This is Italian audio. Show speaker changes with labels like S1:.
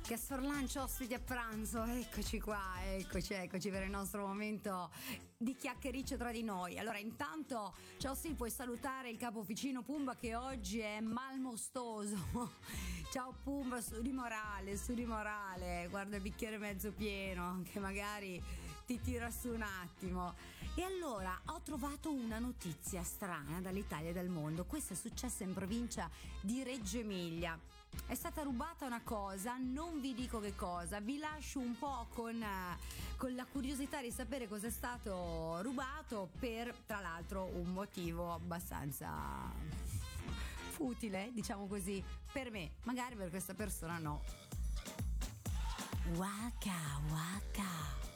S1: Guest for lunch, ospiti a pranzo, eccoci qua, eccoci per il nostro momento di chiacchiericcio tra di noi. Allora, intanto, ciao, sì, puoi salutare il capo officino Pumba che oggi è malmostoso. Ciao Pumba, su di morale, guarda il bicchiere mezzo pieno, che magari ti tira su un attimo. E allora ho trovato una notizia strana dall'Italia e dal mondo. Questa è successa in provincia di Reggio Emilia. È stata rubata una cosa, non vi dico che cosa, vi lascio un po' con la curiosità di sapere cosa è stato rubato per, tra l'altro, un motivo abbastanza futile, diciamo così, per me, magari per questa persona no. Waka waka.